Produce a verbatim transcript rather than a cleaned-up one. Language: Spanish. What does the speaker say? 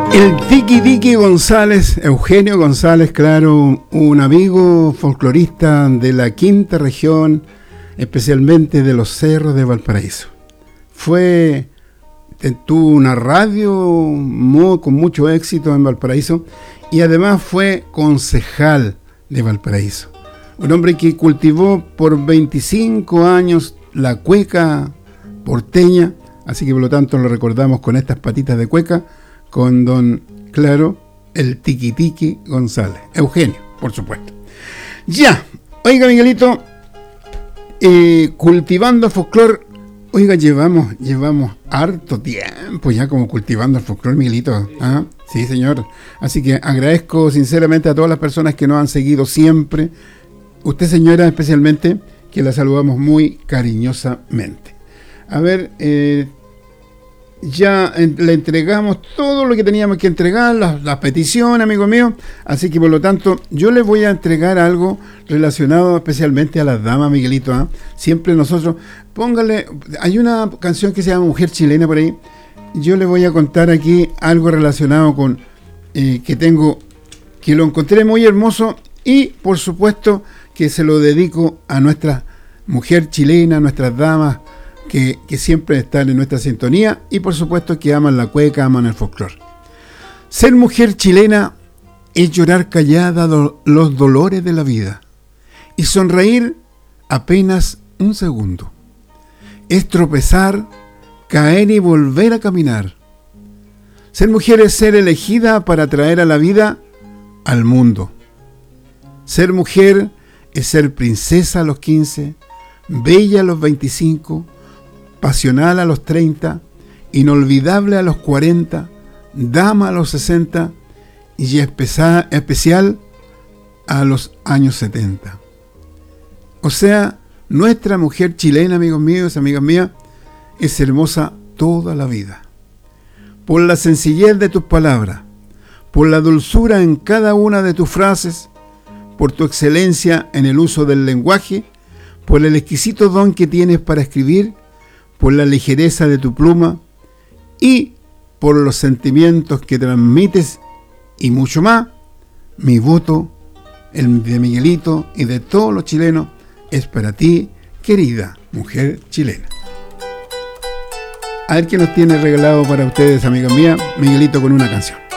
El Tiki Tiki González, Eugenio González, claro, un amigo folclorista de la quinta región, especialmente de los cerros de Valparaíso. Fue, tuvo una radio muy, con mucho éxito en Valparaíso y además fue concejal de Valparaíso. Un hombre que cultivó por veinticinco años la cueca porteña, así que por lo tanto lo recordamos con estas patitas de cueca, con don, claro, el Tiki Tiki González. Eugenio, por supuesto. Ya, oiga Miguelito, eh, cultivando folclor, oiga, llevamos, llevamos harto tiempo ya como cultivando el folclor, Miguelito. ¿Ah? Sí, señor. Así que agradezco sinceramente a todas las personas que nos han seguido siempre. Usted, señora, especialmente, que la saludamos muy cariñosamente. A ver, eh, ya en, le entregamos todo lo que teníamos que entregar, las, las peticiones, amigo mío. Así que por lo tanto, yo les voy a entregar algo relacionado especialmente a las damas, Miguelito. ¿eh? Siempre nosotros, póngale, hay una canción que se llama Mujer Chilena por ahí. Yo les voy a contar aquí algo relacionado con eh, que tengo, que lo encontré muy hermoso y por supuesto que se lo dedico a nuestra mujer chilena, a nuestras damas, Que, que siempre están en nuestra sintonía y por supuesto que aman la cueca, aman el folclore. Ser mujer chilena es llorar callada do, los dolores de la vida y sonreír apenas un segundo. Es tropezar, caer y volver a caminar. Ser mujer es ser elegida para traer a la vida al mundo. Ser mujer es ser princesa a los quince, bella a los veinticinco, pasional a los treinta, inolvidable a los cuarenta, dama a los sesenta y espesa, especial a los años setenta. O sea, nuestra mujer chilena, amigos míos, amigas mías, es hermosa toda la vida. Por la sencillez de tus palabras, por la dulzura en cada una de tus frases, por tu excelencia en el uso del lenguaje, por el exquisito don que tienes para escribir, por la ligereza de tu pluma y por los sentimientos que transmites y mucho más, mi voto, el de Miguelito y de todos los chilenos, es para ti, querida mujer chilena. A ver qué nos tiene regalado para ustedes, amigas mías, Miguelito con una canción.